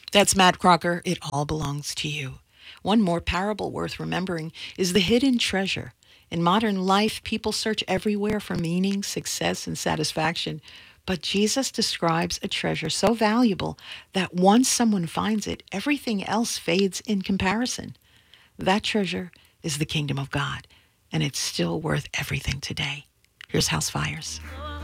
That's Matt Crocker. It all belongs to you. One more parable worth remembering is the hidden treasure. In modern life, people search everywhere for meaning, success, and satisfaction. But Jesus describes a treasure so valuable that once someone finds it, everything else fades in comparison. That treasure is the kingdom of God, and it's still worth everything today. Here's House Fires.